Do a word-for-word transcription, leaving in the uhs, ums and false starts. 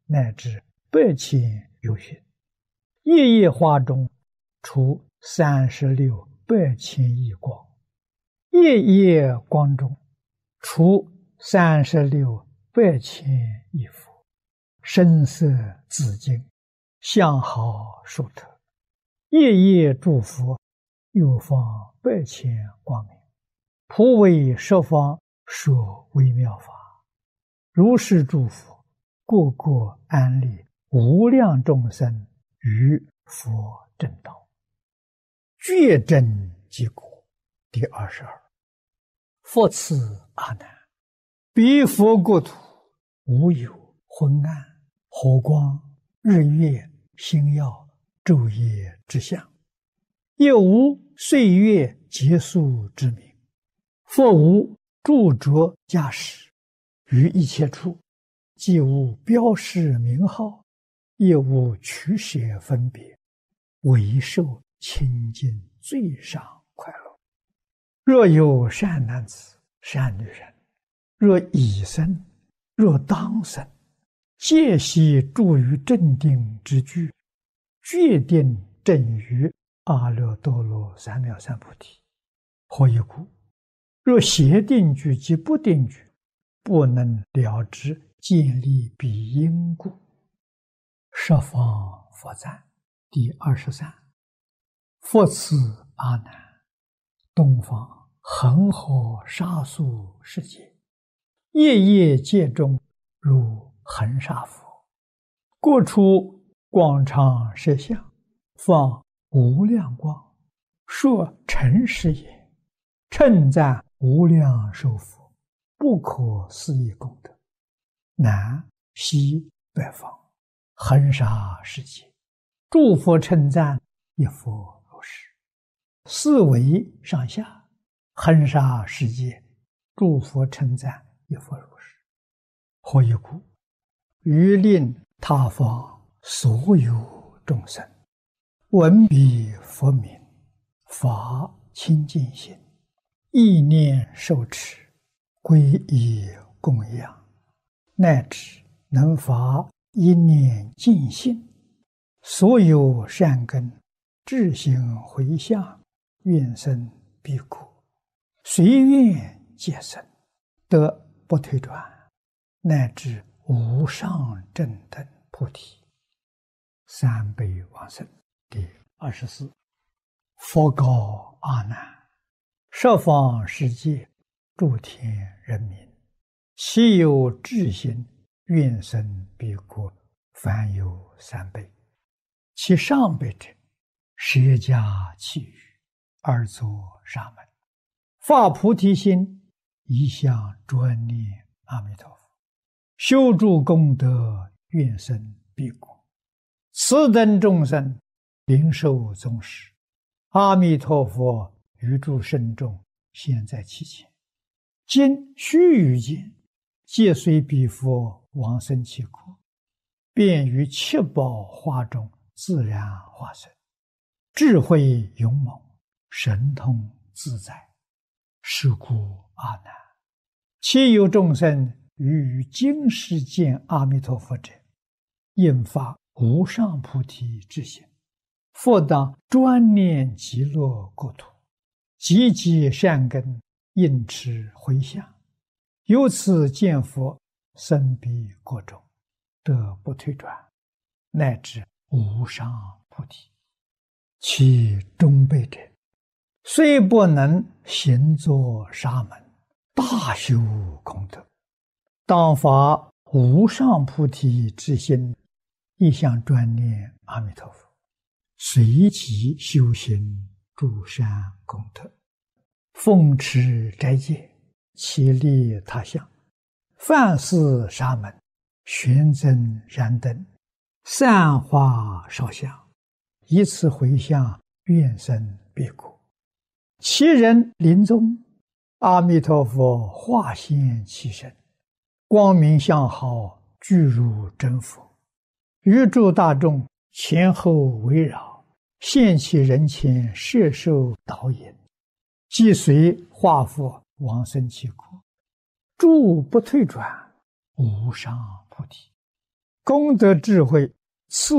乃至百千由旬。夜夜花中出三十六百千亿光，夜夜光中出三十六百千亿佛，声色紫金，相好殊特。夜夜诸佛又放百千光明，普为十方说微妙法。如是诸佛个个安立无量众生于佛正道，觉真结果。第二十二，佛赐阿难：彼佛国土无有昏暗、火光、日月、星耀、昼夜之相，也无岁月结束之名。佛无著着驾驶，于一切处既无标示名号，也无取舍分别，唯受清净最上快乐。若有善男子、善女人，若已生，若当生，皆悉住于正定之居，决定正于阿耨多罗三藐三菩提。何以故？若邪定居及不定居，不能了知建立彼因故。十方佛赞。第二十三，佛赐阿难：东方恒河沙数世界，夜夜界中如恒沙佛，各处广长舌相，放无量光，说诚实也，称赞无量寿佛，不可思议功德。南西北方恒沙世界，诸佛称赞一佛如是。四维上下恒沙世界，诸佛称赞一佛如是。何以故？于令他方所有众生闻彼佛名，发清净心，意念受持，皈依供养，乃至能发一念净心，所有善根智行回向，愿生彼国，随愿皆生，得不退转，乃至无上正等菩提。三辈往生。第二十四，佛告阿难：十方世界诸天人民，其有智心愿生彼国，凡有三辈。其上辈者，舍家弃语，而作沙门，发菩提心，一向专念阿弥陀佛，修诸功德，愿生彼国。此等众生灵受宗师，阿弥陀佛于诸圣众现在其前，今须臾间，皆随彼佛往生其国，便于七宝花中自然化身，智慧勇猛，神通自在。是故阿难，其有众生于于今世见阿弥陀佛者，应发无上菩提之心，复当专念极乐国土，积极善根，应持回向，由此见佛，生彼国中，得不退转，乃至无上菩提。其中辈者，虽不能行作沙门，大修功德，当发无上菩提之心，一向专念阿弥陀佛，随即修行诸善功德，奉持斋戒，其利他乡，饭施沙门，玄增燃灯，散花烧香，以此回向，愿生彼国。其人临终，阿弥陀佛化现其身，光明相好，具如真佛，于诸大众前后围绕，现其人前，摄受导引，即随化佛往生其国，诸不退转，无上菩提。 功德智慧赐